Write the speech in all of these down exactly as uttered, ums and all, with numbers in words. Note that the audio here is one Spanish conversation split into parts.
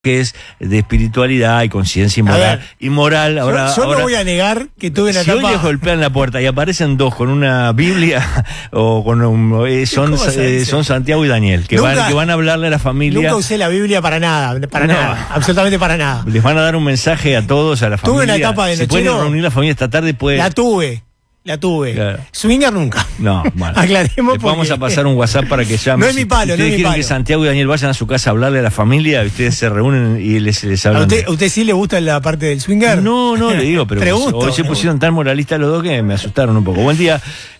que es de espiritualidad y conciencia y moral. Y moral ahora, yo, yo ahora, no voy a negar que tuve una si etapa... hoy les golpean la puerta y aparecen dos con una Biblia o con un, eh, son, eh, son Santiago y Daniel, que nunca, van, que van a hablarle a la familia. Nunca usé la Biblia para nada, para no. nada, absolutamente para nada. Les van a dar un mensaje a todos, a la familia. Tuve una etapa de Se pueden reunir la familia esta tarde, puede... La tuve. La tuve. Claro. Swinger nunca. No, bueno. Aclaremos. Les vamos a pasar un WhatsApp para que llamen. No es mi palo, si no es mi quieren palo. que Santiago y Daniel vayan a su casa a hablarle a la familia, ustedes se reúnen y les, les hablan. ¿A usted, ¿Usted sí le gusta la parte del swinger? No, no, le digo, pero Pregunto, hoy se pusieron tan moralistas los dos que me asustaron un poco. Buen día.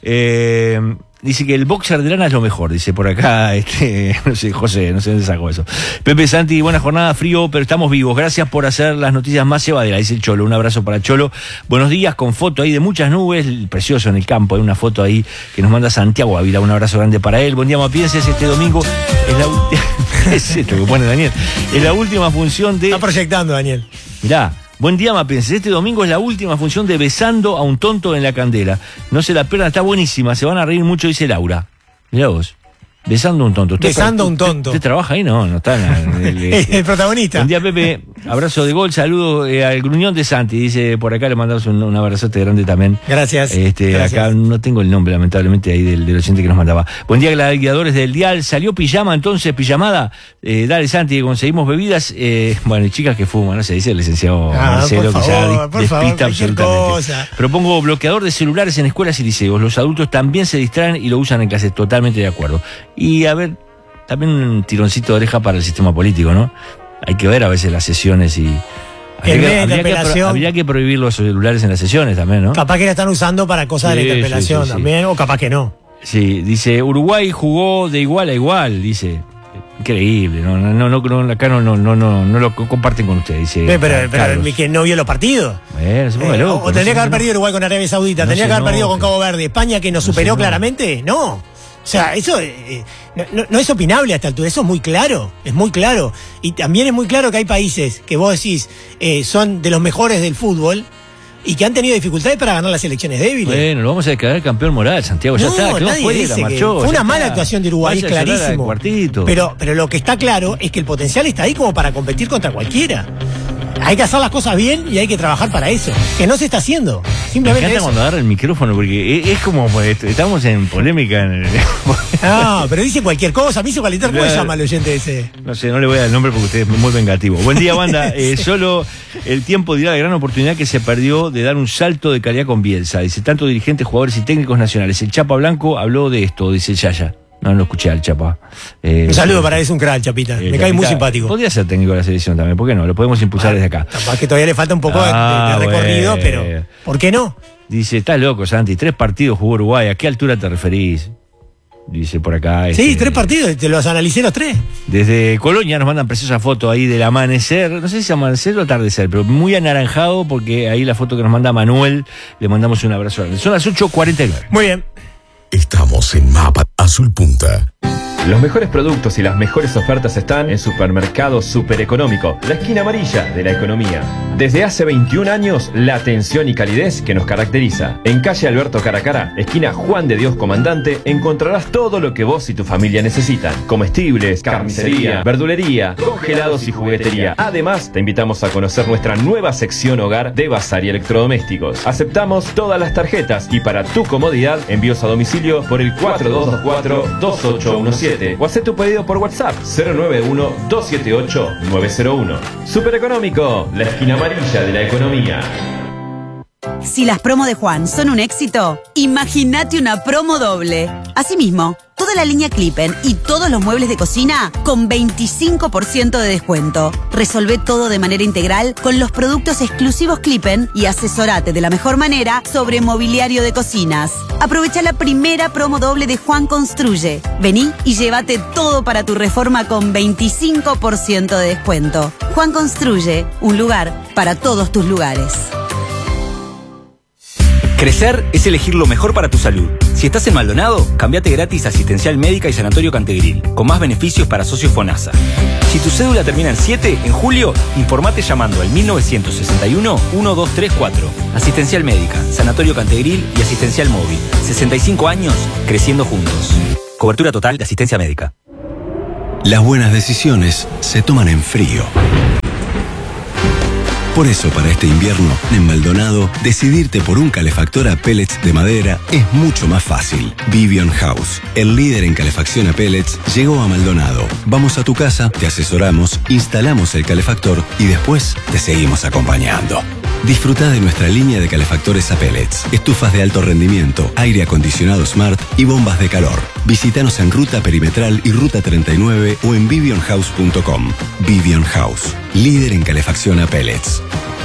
Eh, dice que el boxer de lana es lo mejor, dice por acá, este, no sé, José, no sé dónde sacó eso. Pepe Santi, buena jornada, frío, pero estamos vivos. Gracias por hacer las noticias más llevaderas, dice el Cholo. Un abrazo para Cholo. Buenos días, con foto ahí de muchas nubes, precioso en el campo. Hay una foto ahí que nos manda Santiago Ávila. Un abrazo grande para él. Buen día, Mapienses. Este domingo es la última. Es esto que pone Daniel. Es la última función de. Está proyectando, Daniel. Mirá. Buen día, Mapenses. Este domingo es la última función de Besando a un tonto en la candela. No se la pierdan, está buenísima. Se van a reír mucho, dice Laura. Mirá vos. Besando a un tonto. ¿Usted, Besando a un usted, tonto. ¿Usted trabaja ahí? No, no está en el, el, el, el protagonista. Buen día, Pepe. Abrazo de gol. Saludo eh, al gruñón de Santi. Dice por acá, le mandamos un, un abrazote grande también. Gracias. Este, Gracias. Acá no tengo el nombre, lamentablemente, ahí del, del oyente que nos mandaba. Buen día, gladiadores del Dial. ¿Salió pijama entonces, pijamada? Eh, dale, Santi, que conseguimos bebidas. Eh, bueno, y chicas que fuman, no sé, dice el licenciado ah, Marcelo, por que favor, ya por despista favor, absolutamente. cosa. Propongo bloqueador de celulares en escuelas y liceos. Los adultos también se distraen y lo usan en clases, totalmente de acuerdo. Y a ver, también un tironcito de oreja para el sistema político, ¿no? Hay que ver a veces las sesiones y... Habría que, habría, que pro, habría que prohibir los celulares en las sesiones también, ¿no? Capaz que la están usando para cosas sí, de la interpelación sí, sí, también, sí. O capaz que no. Sí, dice, Uruguay jugó de igual a igual, dice. Increíble, no, no, no, no acá no, no, no, no, no lo comparten con usted, dice. Pero, pero, pero que no vio los partidos. Bueno, se ponga loco, eh, o, o tendría no que haber no. perdido Uruguay con Arabia Saudita, no tendría que haber no, perdido con Cabo Verde, España que nos no superó claramente, no. O sea, eso eh, no, no es opinable a esta altura, eso es muy claro, es muy claro. Y también es muy claro que hay países que vos decís eh, son de los mejores del fútbol y que han tenido dificultades para ganar las elecciones débiles. Bueno, lo vamos a declarar campeón moral, Santiago, ya no, está, quedó fuera, marchó. Fue una está. mala actuación de Uruguay, es clarísimo. Pero, pero lo que está claro es que el potencial está ahí como para competir contra cualquiera. Hay que hacer las cosas bien y hay que trabajar para eso. Que no se está haciendo. Simplemente me encanta eso. cuando agarra el micrófono porque es, es como pues, estamos en polémica. En el... No, pero dice cualquier cosa. Me hizo calentar. ¿Cómo se llama el oyente ese? No sé, no le voy a dar el nombre porque usted es muy vengativo. Buen día, banda. Eh, solo el tiempo dirá la gran oportunidad que se perdió de dar un salto de calidad con Bielsa. Dice, tanto dirigentes, jugadores y técnicos nacionales. El Chapa Blanco habló de esto, dice el Yaya. No, no lo escuché al Chapa. Eh, un saludo para él, es un crack, Chapita. Eh, Me Chapita, cae muy simpático. Podría ser técnico de la selección también, ¿por qué no? Lo podemos impulsar ah, desde acá. Capaz que todavía le falta un poco ah, de, de recorrido, bueno. pero ¿por qué no? Dice, estás loco, Santi, tres partidos jugó Uruguay, ¿a qué altura te referís? Dice por acá. Sí, este, tres partidos, te los analicé los tres. Desde Colonia nos mandan preciosa foto ahí del amanecer, no sé si es amanecer o atardecer, pero muy anaranjado porque ahí la foto que nos manda Manuel, le mandamos un abrazo grande. Son las ocho cuarenta y nueve. Muy bien. Estamos en Mapa Azul Punta. Los mejores productos y las mejores ofertas están en Supermercado Super Económico, la esquina amarilla de la economía. Desde hace veintiún años, la atención y calidez que nos caracteriza. En calle Alberto Caracara, esquina Juan de Dios Comandante, encontrarás todo lo que vos y tu familia necesitan. Comestibles, carnicería, verdulería, congelados y juguetería. Además, te invitamos a conocer nuestra nueva sección hogar de bazar y electrodomésticos. Aceptamos todas las tarjetas y para tu comodidad, envíos a domicilio por el cuatro dos dos cuatro, dos ocho uno siete. O haz tu pedido por WhatsApp cero nueve uno, dos siete ocho, nueve cero uno. Super Económico, la esquina amarilla de la economía. Si las promos de Juan son un éxito, imagínate una promo doble. Asimismo, toda la línea Clippen y todos los muebles de cocina con veinticinco por ciento de descuento. Resolvé todo de manera integral con los productos exclusivos Clippen y asesorate de la mejor manera sobre mobiliario de cocinas. Aprovecha la primera promo doble de Juan Construye. Vení y llévate todo para tu reforma con veinticinco por ciento de descuento. Juan Construye, un lugar para todos tus lugares. Crecer es elegir lo mejor para tu salud. Si estás en Maldonado, cambiate gratis a Asistencial Médica y Sanatorio Cantegril, con más beneficios para socios FONASA. Si tu cédula termina en siete, en julio, informate llamando al mil novecientos sesenta y uno, uno dos tres cuatro. Asistencial Médica, Sanatorio Cantegril y Asistencial Móvil. sesenta y cinco años, creciendo juntos. Cobertura total de asistencia médica. Las buenas decisiones se toman en frío. Por eso, para este invierno, en Maldonado, decidirte por un calefactor a pellets de madera es mucho más fácil. Vivion House, el líder en calefacción a pellets, llegó a Maldonado. Vamos a tu casa, te asesoramos, instalamos el calefactor y después te seguimos acompañando. Disfruta de nuestra línea de calefactores a pellets, estufas de alto rendimiento, aire acondicionado Smart y bombas de calor. Visítanos en Ruta Perimetral y Ruta treinta y nueve o en vivion house punto com. Vivion House, líder en calefacción a pellets.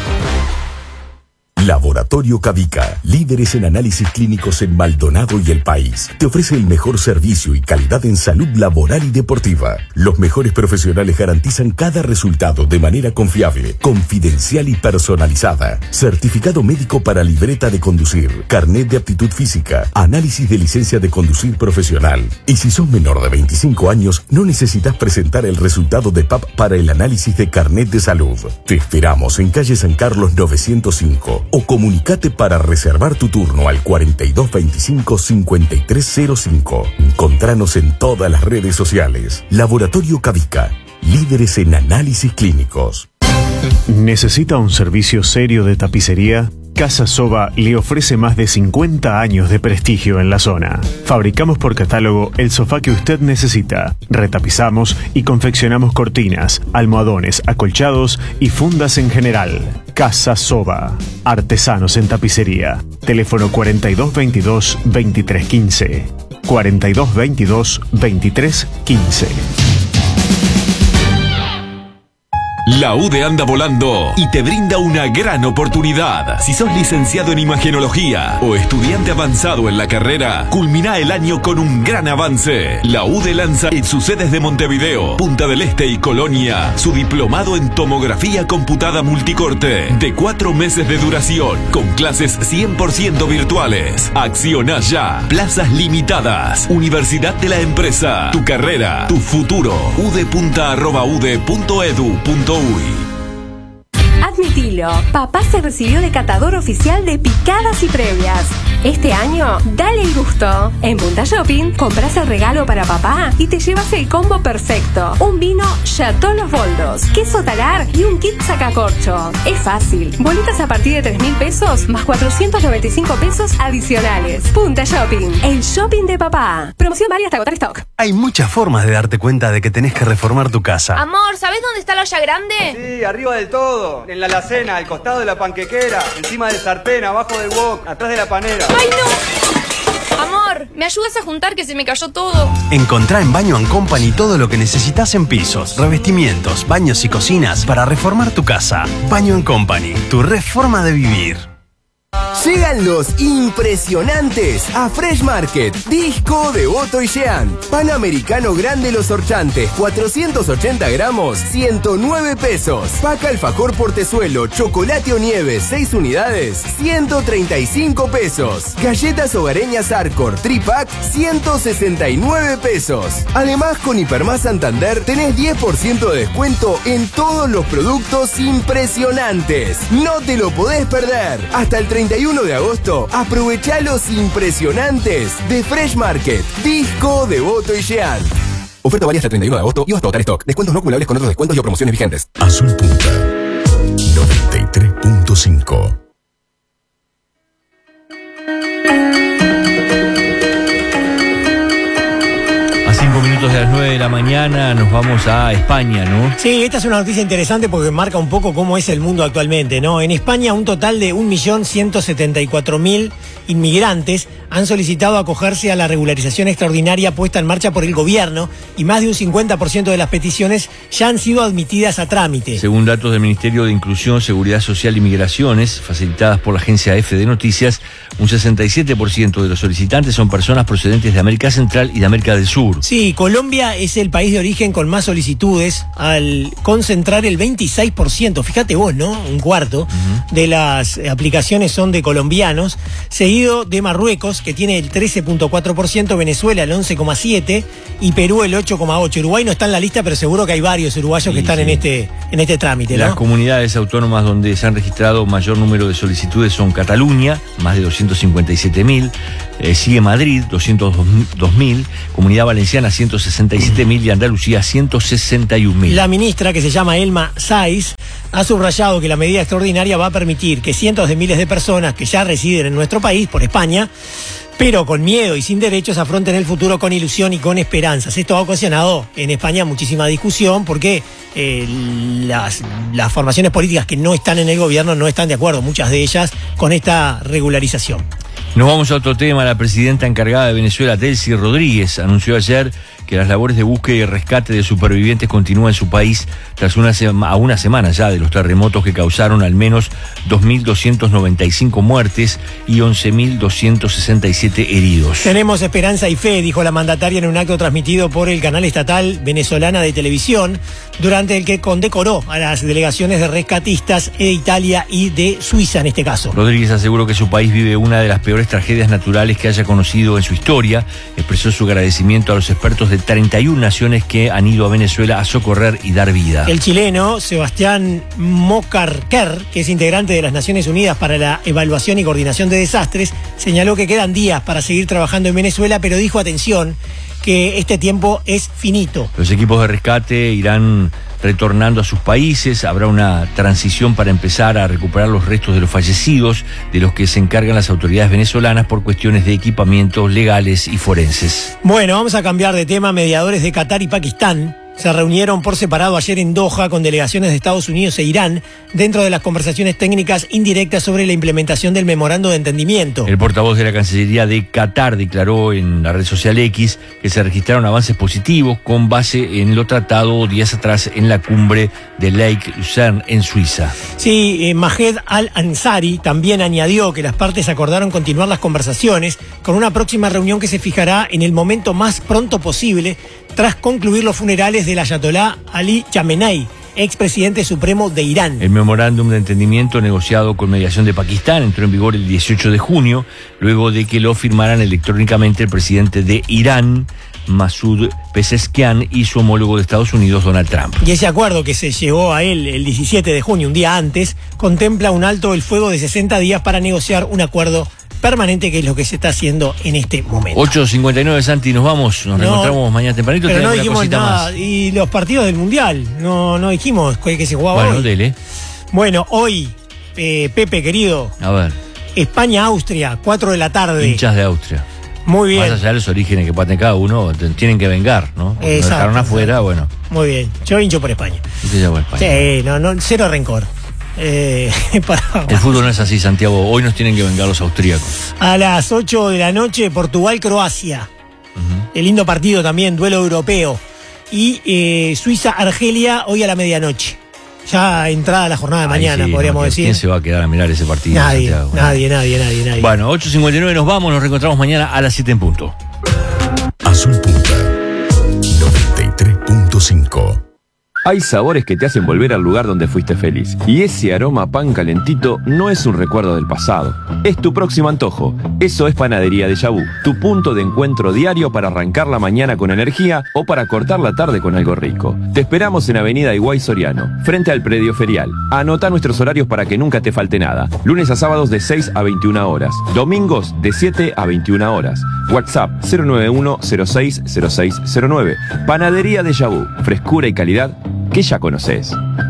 Laboratorio Cavica, líderes en análisis clínicos en Maldonado y el país. Te ofrece el mejor servicio y calidad en salud laboral y deportiva. Los mejores profesionales garantizan cada resultado de manera confiable, confidencial y personalizada. Certificado médico para libreta de conducir, carnet de aptitud física, análisis de licencia de conducir profesional. Y si sos menor de veinticinco años, no necesitas presentar el resultado de P A P para el análisis de carnet de salud. Te esperamos en calle San Carlos novecientos cinco. O comunicate para reservar tu turno al cuarenta y dos veinticinco cincuenta y tres cero cinco. Encontranos en todas las redes sociales. Laboratorio Cavica, líderes en análisis clínicos. ¿Necesita un servicio serio de tapicería? Casa Soba le ofrece más de cincuenta años de prestigio en la zona. Fabricamos por catálogo el sofá que usted necesita. Retapizamos y confeccionamos cortinas, almohadones, acolchados y fundas en general. Casa Soba. Artesanos en tapicería. Teléfono cuarenta y dos veintidós veintitrés quince. cuarenta y dos veintidós veintitrés quince. La U D E anda volando y te brinda una gran oportunidad. Si sos licenciado en imagenología o estudiante avanzado en la carrera, culmina el año con un gran avance. La U D E lanza en sus sedes de Montevideo, Punta del Este y Colonia su diplomado en tomografía computada multicorte de cuatro meses de duración con clases cien por ciento virtuales. Acciona ya. Plazas limitadas. Universidad de la Empresa. Tu carrera, tu futuro. udepunta arroba ude punto edu punto uy. Admitilo, papá se recibió de catador oficial de picadas y previas. Este año, dale el gusto. En Punta Shopping, compras el regalo para papá y te llevas el combo perfecto. Un vino Chateau Los Boldos, queso talar y un kit sacacorcho. Es fácil. Bolitas a partir de tres mil pesos más cuatrocientos noventa y cinco pesos adicionales. Punta Shopping, el shopping de papá. Promoción válida hasta agotar stock. Hay muchas formas de darte cuenta de que tenés que reformar tu casa. Amor, ¿sabés dónde está la olla grande? Sí, arriba del todo. En la alacena, al costado de la panquequera, encima del sartén, abajo del wok, atrás de la panera. ¡Ay, no! Amor, ¿me ayudas a juntar que se me cayó todo? Encontrá en Baño and Company todo lo que necesitas en pisos, revestimientos, baños y cocinas para reformar tu casa. Baño and Company, tu reforma de vivir. Llegan los impresionantes a Fresh Market. Disco de Otto y Jean. Panamericano grande Los Orchantes, cuatrocientos ochenta gramos, ciento nueve pesos. Paca alfajor portezuelo, chocolate o nieve, seis unidades, ciento treinta y cinco pesos. Galletas hogareñas Arcor, tripack, ciento sesenta y nueve pesos. Además, con Hipermás Santander tenés diez por ciento de descuento en todos los productos impresionantes. No te lo podés perder. Hasta el treinta y uno de agosto, aprovechá los impresionantes de Fresh Market. Disco de Otto y Jean. Oferta válida hasta el treinta y uno de agosto y hasta agotar stock. Descuentos no acumulables con otros descuentos y o promociones vigentes. Azul Punta noventa y tres punto cinco. Minutos de las nueve de la mañana nos vamos a España, ¿no? Sí, esta es una noticia interesante porque marca un poco cómo es el mundo actualmente, ¿no? En España un total de un millón ciento setenta y cuatro mil inmigrantes han solicitado acogerse a la regularización extraordinaria puesta en marcha por el gobierno y más de un cincuenta por ciento de las peticiones ya han sido admitidas a trámite. Según datos del Ministerio de Inclusión, Seguridad Social y Migraciones, facilitadas por la agencia F de Noticias, un sesenta y siete por ciento de los solicitantes son personas procedentes de América Central y de América del Sur. Sí, Colombia es el país de origen con más solicitudes al concentrar el veintiséis por ciento, fíjate vos, ¿no? Un cuarto uh-huh. de las aplicaciones son de colombianos, seguido de Marruecos, que tiene el trece punto cuatro por ciento, Venezuela el once coma siete por ciento y Perú el ocho coma ocho por ciento. Uruguay no está en la lista, pero seguro que hay varios uruguayos sí, que están sí. en este en este trámite, Las ¿no? comunidades autónomas donde se han registrado mayor número de solicitudes son Cataluña, más de doscientos cincuenta y siete mil, eh, sigue Madrid, doscientos dos mil, Comunidad Valenciana, ciento sesenta y siete mil y Andalucía, ciento sesenta y un mil. La ministra, que se llama Elma Saiz, ha subrayado que la medida extraordinaria va a permitir que cientos de miles de personas que ya residen en nuestro país, por España, pero con miedo y sin derechos, afronten el futuro con ilusión y con esperanzas. Esto ha ocasionado en España muchísima discusión porque eh, las, las formaciones políticas que no están en el gobierno no están de acuerdo, muchas de ellas, con esta regularización. Nos vamos a otro tema. La presidenta encargada de Venezuela, Delcy Rodríguez, anunció ayer que las labores de búsqueda y rescate de supervivientes continúan en su país tras una sema, a una semana ya de los terremotos que causaron al menos dos mil doscientas noventa y cinco muertes y once mil doscientos sesenta y siete heridos. Tenemos esperanza y fe, dijo la mandataria en un acto transmitido por el canal estatal venezolana de televisión, durante el que condecoró a las delegaciones de rescatistas de Italia y de Suiza en este caso. Rodríguez aseguró que su país vive una de las peores tragedias naturales que haya conocido en su historia. Expresó su agradecimiento a los expertos de treinta y una naciones que han ido a Venezuela a socorrer y dar vida. El chileno Sebastián Mocarquer, que es integrante de las Naciones Unidas para la Evaluación y Coordinación de Desastres, señaló que quedan días para seguir trabajando en Venezuela, pero dijo, atención, que este tiempo es finito. Los equipos de rescate irán retornando a sus países, habrá una transición para empezar a recuperar los restos de los fallecidos, de los que se encargan las autoridades venezolanas por cuestiones de equipamientos legales y forenses. Bueno, vamos a cambiar de tema. Mediadores de Qatar y Pakistán se reunieron por separado ayer en Doha con delegaciones de Estados Unidos e Irán dentro de las conversaciones técnicas indirectas sobre la implementación del memorando de entendimiento. El portavoz de la Cancillería de Qatar declaró en la red social X que se registraron avances positivos con base en lo tratado días atrás en la cumbre de Lake Lucerne en Suiza. Sí, eh, Mahed Al-Ansari también añadió que las partes acordaron continuar las conversaciones con una próxima reunión que se fijará en el momento más pronto posible tras concluir los funerales del ayatolá Ali Khamenei, expresidente supremo de Irán. El memorándum de entendimiento negociado con mediación de Pakistán entró en vigor el dieciocho de junio, luego de que lo firmaran electrónicamente el presidente de Irán, Masoud Pezeshkian, y su homólogo de Estados Unidos, Donald Trump. Y ese acuerdo que se llegó a él el diecisiete de junio, un día antes, contempla un alto el fuego de sesenta días para negociar un acuerdo permanente, que es lo que se está haciendo en este momento. ocho cincuenta y nueve, Santi, nos vamos, nos no, reencontramos mañana tempranito. Pero no dijimos nada, más. Y los partidos del Mundial, no, no dijimos que se jugaba bueno, hoy. Dele. Bueno, hoy, eh, Pepe, querido. A ver. España-Austria, cuatro de la tarde. Hinchas de Austria. Muy bien. Más allá de los orígenes que paten cada uno, tienen que vengar, ¿no? Porque nos dejaron afuera, bueno. Muy bien, yo hincho por España. Usted ya por España. Sí, no, no, cero rencor. Eh, para... El fútbol no es así, Santiago. Hoy nos tienen que vengar los austríacos. A las ocho de la noche, Portugal-Croacia. Uh-huh. El lindo partido también, duelo europeo. Y eh, Suiza-Argelia hoy a la medianoche. Ya entrada la jornada de Ay, mañana, sí, podríamos no, decir. ¿Quién se va a quedar a mirar ese partido? Nadie, Santiago, nadie, bueno. nadie, nadie, nadie. Bueno, ocho cincuenta y nueve nos vamos, nos reencontramos mañana a las siete en punto. Azul Punta noventa y tres punto cinco. Hay sabores que te hacen volver al lugar donde fuiste feliz. Y ese aroma a pan calentito no es un recuerdo del pasado. Es tu próximo antojo. Eso es Panadería Déjà Vu, tu punto de encuentro diario para arrancar la mañana con energía o para cortar la tarde con algo rico. Te esperamos en Avenida Higuay Soriano, frente al predio ferial. Anota nuestros horarios para que nunca te falte nada. Lunes a sábados de seis a veintiuna horas. Domingos de siete a veintiuna horas. WhatsApp cero nueve uno cero seis cero seis cero nueve. Panadería Déjà Vu, frescura y calidad que ya conoces.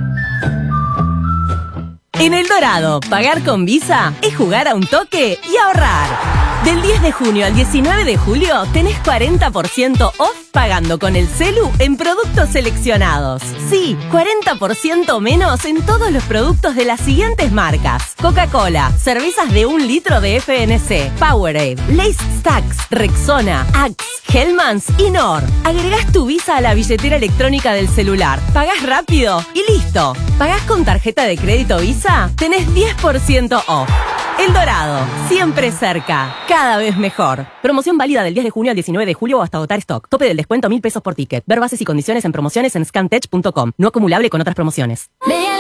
En El Dorado, pagar con Visa es jugar a un toque y ahorrar. Del diez de junio al diecinueve de julio tenés cuarenta por ciento off pagando con el celu en productos seleccionados. Sí, cuarenta por ciento menos en todos los productos de las siguientes marcas: Coca-Cola, cervezas de un litro de F N C, Powerade, Lace Stacks, Rexona, Axe, Hellmann's y Nor. Agregás tu Visa a la billetera electrónica del celular, pagás rápido y listo. ¿Pagás con tarjeta de crédito Visa? Tenés diez por ciento off. El Dorado, siempre cerca, cada vez mejor. Promoción válida del diez de junio al diecinueve de julio o hasta agotar stock. Tope del descuento mil pesos por ticket. Ver bases y condiciones en promociones en scantech punto com. No acumulable con otras promociones.